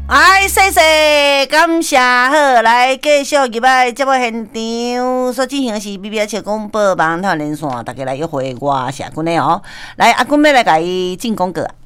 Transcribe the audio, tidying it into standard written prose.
哎，谢谢，感谢好，来继续入来节目现场所进行的是 BBR 笑广播网台连线，大家来约会我社君的哦。来，阿君要来甲伊进广告。